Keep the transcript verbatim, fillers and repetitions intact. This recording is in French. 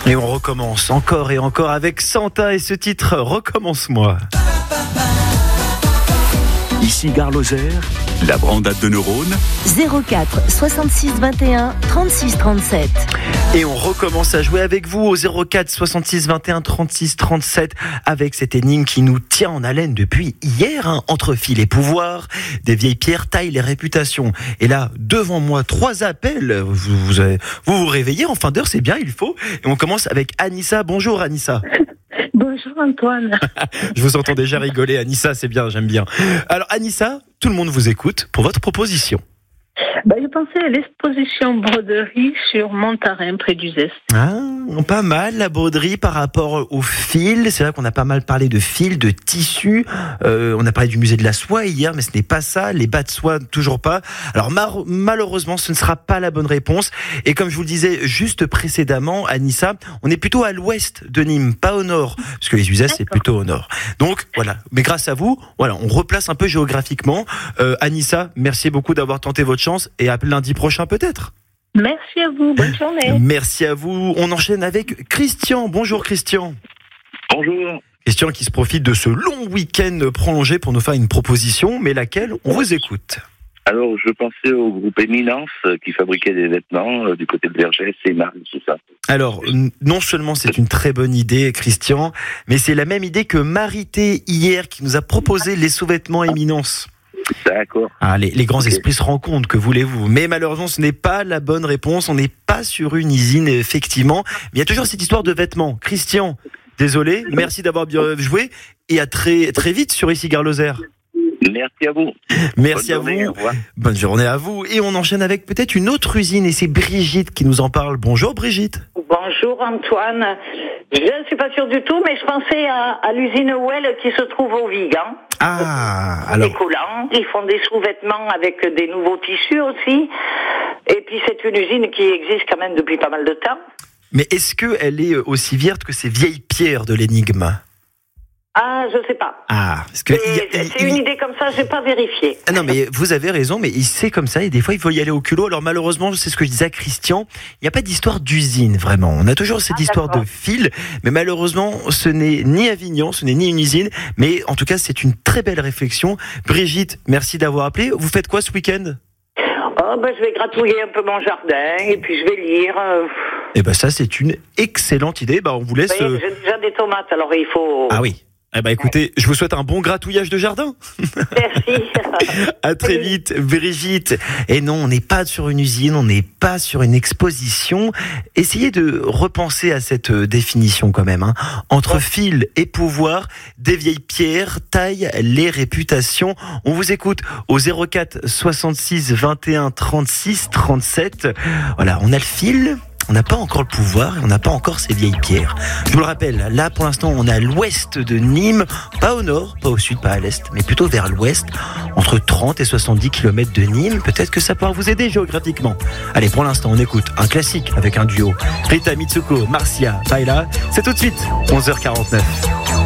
Et on recommence encore et encore avec Santa et ce titre Recommence-moi. Ici Gare Lozère, la brandade de neurones. zéro quatre soixante-six vingt et un trente-six trente-sept. Et on recommence à jouer avec vous au zéro quatre soixante-six vingt et un trente-six trente-sept avec cette énigme qui nous tient en haleine depuis hier, hein, entre fil et pouvoir, des vieilles pierres taillent les réputations. Et là, devant moi, trois appels. Vous vous, avez, vous, vous réveillez en fin d'heure, c'est bien, il faut. Et on commence avec Anissa. Bonjour Anissa. Bonjour Antoine. Je vous entends déjà rigoler, Anissa, c'est bien, j'aime bien. Alors Anissa, tout le monde vous écoute pour votre proposition. Bah, je pensais à l'exposition broderie sur Montarin, près d'Uzès. Ah, pas mal la broderie par rapport au fil. C'est vrai qu'on a pas mal parlé de fil, de tissu. Euh, on a parlé du musée de la soie hier, mais ce n'est pas ça. Les bas de soie, toujours pas. Alors mar- malheureusement, ce ne sera pas la bonne réponse. Et comme je vous le disais juste précédemment, Anissa, on est plutôt à l'ouest de Nîmes, pas au nord, parce que les Uzès, c'est plutôt au nord. Donc voilà. Mais grâce à vous, voilà, on replace un peu géographiquement. Euh, Anissa, merci beaucoup d'avoir tenté votre chance. Et à lundi prochain peut-être. Merci à vous, bonne journée. Merci à vous. On enchaîne avec Christian. Bonjour Christian. Bonjour. Christian qui se profite de ce long week-end prolongé pour nous faire une proposition, mais laquelle? On vous écoute. Alors, je pensais au groupe Éminence qui fabriquait des vêtements euh, du côté de Vergès et Marne, tout ça. Alors, n- non seulement c'est une très bonne idée, Christian, mais c'est la même idée que Marité hier qui nous a proposé les sous-vêtements Éminence. D'accord. Ah, les, les grands Okay. esprits se rencontrent, que voulez-vous. Mais malheureusement, ce n'est pas la bonne réponse. On n'est pas sur une usine, effectivement. Mais il y a toujours cette histoire de vêtements. Christian, désolé, merci d'avoir bien joué. Et à très, très vite sur Ici Gare Lozère. Merci à vous. Merci Bonne à journée, vous. au revoir. Bonne journée à vous. Et on enchaîne avec peut-être une autre usine. Et c'est Brigitte qui nous en parle. Bonjour Brigitte. Bonjour Antoine. Je ne suis pas sûre du tout, mais je pensais à, à l'usine Well qui se trouve au Vigan. Ah, Des alors. collants. Ils font des sous-vêtements avec des nouveaux tissus aussi. Et puis c'est une usine qui existe quand même depuis pas mal de temps. Mais est-ce qu'elle est aussi vierge que ces vieilles pierres de l'énigme? Ah, je sais pas. Ah, parce que. il y a- C'est il- c'est une idée comme ça, j'ai pas vérifié. Ah non, mais vous avez raison, mais c'est comme ça, et des fois il faut y aller au culot. Alors malheureusement, c'est ce que je disais à Christian, il n'y a pas d'histoire d'usine vraiment. On a toujours cette Ah, histoire d'accord. de fil, mais malheureusement, ce n'est ni Avignon, ce n'est ni une usine, mais en tout cas, c'est une très belle réflexion. Brigitte, merci d'avoir appelé. Vous faites quoi ce week-end? Oh, ben, je vais gratouiller un peu mon jardin et puis je vais lire. Euh, Eh ben ça, c'est une excellente idée. Bah on vous laisse. vous voyez, euh, j'ai déjà des tomates, alors il faut... Ah oui. Eh ben écoutez, je vous souhaite un bon gratouillage de jardin. Merci. À très vite, Brigitte. Et non, on n'est pas sur une usine, on n'est pas sur une exposition. Essayez de repenser à cette euh, définition quand même. Hein. Entre fil et pouvoir, des vieilles pierres taillent les réputations. On vous écoute au zéro quatre soixante-six vingt et un trente-six trente-sept. Voilà, on a le fil. On n'a pas encore le pouvoir et on n'a pas encore ces vieilles pierres. Je vous le rappelle, là pour l'instant on est à l'ouest de Nîmes, pas au nord, pas au sud, pas à l'est, mais plutôt vers l'ouest, entre trente et soixante-dix kilomètres de Nîmes. Peut-être que ça pourra vous aider géographiquement. Allez, pour l'instant on écoute un classique avec un duo. Rita Mitsuko, Marcia, Baila, c'est tout de suite, onze heures quarante-neuf.